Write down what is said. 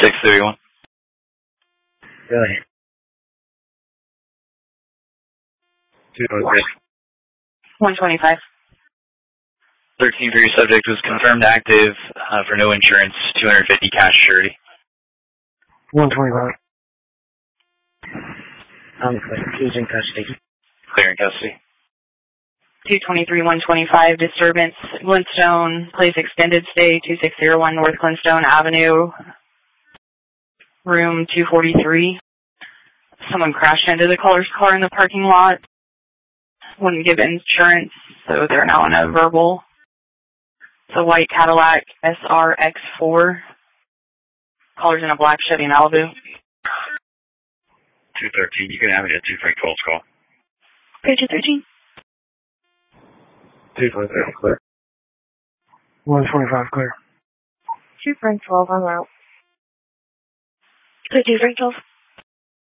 631. Go ahead. 206. 125. 13 for your subject was confirmed active for no insurance, 250 cash surety. 125. Who's in custody? Clear in custody. 223, 125, disturbance, Glenstone, place extended stay, 2601 North Glenstone Avenue, room 243. Someone crashed into the caller's car in the parking lot. Wouldn't give insurance, so they're now on a verbal. It's a white Cadillac SRX4. Caller's in a black Chevy Malibu. 213, you can have it at 2 Frank 12's call. Page 213. 223, clear. 125, clear. 2 Frank 12 on route. 2 Frank 12.